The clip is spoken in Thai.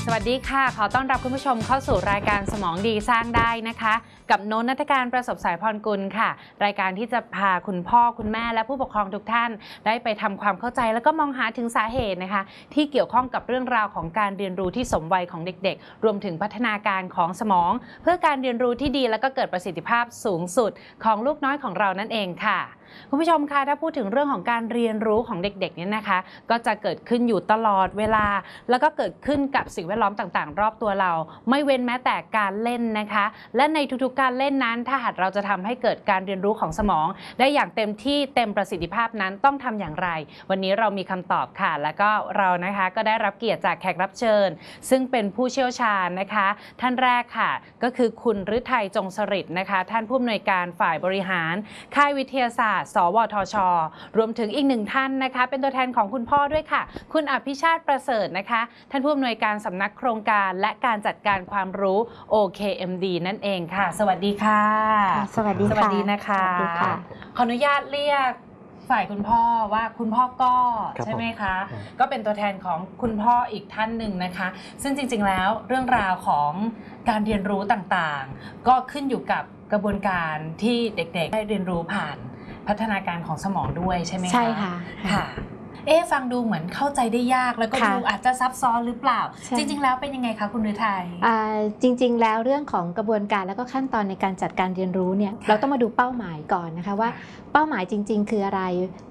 วัสดีค่ะขอต้อนรับคุณผู้ชมเข้าสู่รายการสมองดีสร้างได้นะคะกับโน้นณัฐการประสบสายพรกุลค่ะรายการที่จะพาคุณพ่อคุณแม่และผู้ปกครองทุกท่านได้ไปทำความเข้าใจแล้วก็มองหาถึงสาเหตุนะคะที่เกี่ยวข้องกับเรื่องราวของการเรียนรู้ที่สมวัยของเด็กๆรวมถึงพัฒนาการของสมองเพื่อการเรียนรู้ที่ดีและก็เกิดประสิทธิภาพสูงสุดของลูกน้อยของเรานั่นเองค่ะคุณผู้ชมคะถ้าพูดถึงเรื่องของการเรียนรู้ของเด็กๆเนี่ยนะคะก็จะเกิดขึ้นอยู่ตลอดเวลาแล้วก็เกิดขึ้นกับสิ่งแวดล้อมต่างๆรอบตัวเราไม่เว้นแม้แต่การเล่นนะคะและในทุกๆการเล่นนั้นถ้าหากเราจะทำให้เกิดการเรียนรู้ของสมองได้อย่างเต็มที่เต็มประสิทธิภาพนั้นต้องทำอย่างไรวันนี้เรามีคำตอบค่ะแล้วก็เรานะคะก็ได้รับเกียรติจากแขกรับเชิญซึ่งเป็นผู้เชี่ยวชาญนะคะท่านแรกค่ะก็คือคุณฤทัยจงสฤษดิ์นะคะท่านผู้อำนวยการฝ่ายบริหารค่ายวิทยาศาสตร์สวทช.รวมถึงอีกหนึ่งท่านนะคะเป็นตัวแทนของคุณพ่อด้วยค่ะคุณอภิชาติประเสริฐนะคะท่านผู้อำนวยการสำนักโครงการและการจัดการความรู้ OKMD นั่นเองค่ะสวัสดีค่ะสวัสดีค่ะสวัสดีนะคะขออนุญาตเรียกฝ่ายคุณพ่อว่าคุณพ่อก็ใช่ไหมคะก็เป็นตัวแทนของคุณพ่ออีกท่านหนึ่งนะคะซึ่งจริงๆแล้วเรื่องราวของการเรียนรู้ต่างๆก็ขึ้นอยู่กับกระบวนการที่เด็กๆได้เรียนรู้ผ่านพัฒนาการของสมองด้วยใช่ไหมคะใช่ค่ะค่ะฟังดูเหมือนเข้าใจได้ยากแล้วก็ดูอาจจะซับซ้อนหรือเปล่าจริงๆแล้วเป็นยังไงคะคุณฤทัยจริงๆแล้วเรื่องของกระบวนการแล้วก็ขั้นตอนในการจัดการเรียนรู้เนี่ยเราต้องมาดูเป้าหมายก่อนนะคะว่าเป้าหมายจริงๆคืออะไร